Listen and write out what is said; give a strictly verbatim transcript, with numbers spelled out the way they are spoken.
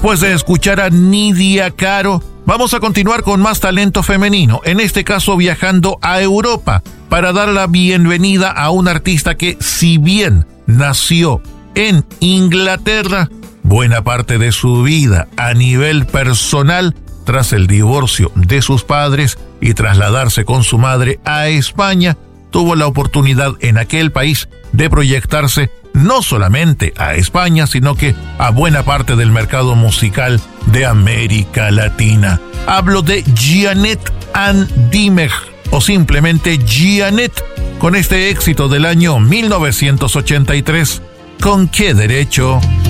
Después de escuchar a Nidia Caro, vamos a continuar con más talento femenino, en este caso viajando a Europa, para dar la bienvenida a un artista que, si bien nació en Inglaterra, buena parte de su vida a nivel personal, tras el divorcio de sus padres y trasladarse con su madre a España, tuvo la oportunidad en aquel país de proyectarse no solamente a España, sino que a buena parte del mercado musical de América Latina. Hablo de Jeanette Ann Dimech, o simplemente Jeanette, con este éxito del año mil novecientos ochenta y tres, ¿Con qué derecho?